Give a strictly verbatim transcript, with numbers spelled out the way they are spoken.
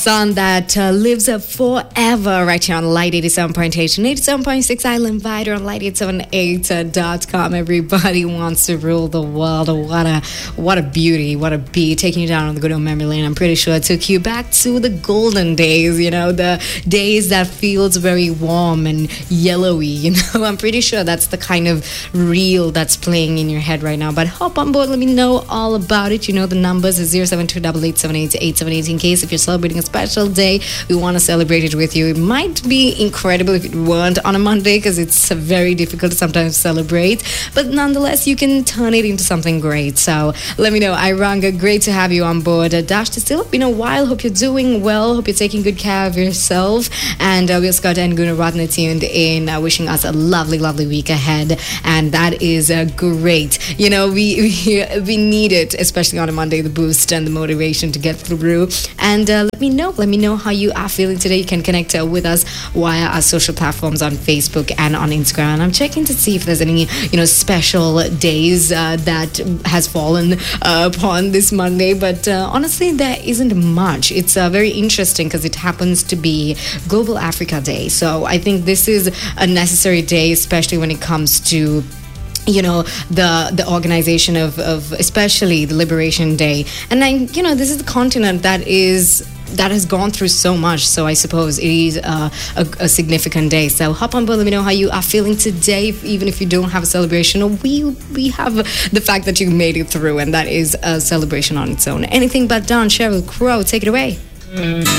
Song that uh, lives up forever right here on Light eighty-seven point eight and eighty-seven point six Island Vider on light eight seven eight dot com. Everybody wants to rule the world. What a what a beauty, what a beat, taking you down on the good old memory lane. I'm pretty sure it took you back to the golden days, you know, the days that feels very warm and yellowy, you know. I'm pretty sure that's the kind of reel that's playing in your head right now. But hop on board, let me know all about it. You know, the numbers is zero seven two eight eight seven eight eight seven eight in case if you're celebrating a special day, we want to celebrate it with you. It might be incredible if it weren't on a Monday because it's very difficult to sometimes celebrate, but nonetheless you can turn it into something great. So let me know. Iranga, great to have you on board. Uh, Dash Distill, been a while. Hope you're doing well. Hope you're taking good care of yourself. And uh, Will Scott and Guna Ratna tuned in, uh, wishing us a lovely, lovely week ahead. And that is uh, great. You know, we, we we need it, especially on a Monday, the boost and the motivation to get through. And uh, let me know. Let me know how you are feeling today. You can connect uh, with us via our social platforms on Facebook and on Instagram. And I'm checking to see if there's any, you know, special days uh, that has fallen uh, upon this Monday. But uh, honestly, there isn't much. It's uh, very interesting because it happens to be Global Africa Day. So I think this is a necessary day, especially when it comes to, you know, the the organization of, of especially the Liberation Day. And I, you know, this is the continent that is that has gone through so much, so I suppose it is uh, a, a significant day. So hop on board, let me know how you are feeling today, if, even if you don't have a celebration, or we we have the fact that you made it through, and that is a celebration on its own. Anything but done. Sheryl Crow, take it away. Mm.